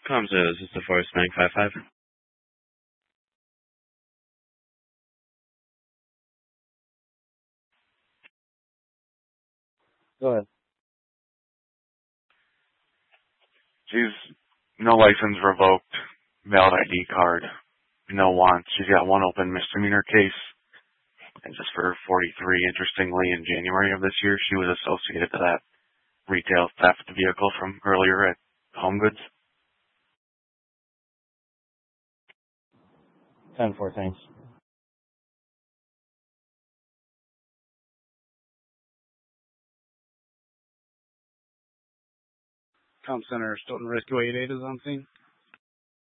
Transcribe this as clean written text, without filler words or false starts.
Comms is the Forest 955. Go ahead. She's no license revoked, valid ID card, no wants. She's got one open misdemeanor case. And just for 43, interestingly, in January of this year, she was associated to that retail theft vehicle from earlier at Home Goods. 10-4, thanks. Comm Center, Stoughton Rescue 88 is on scene.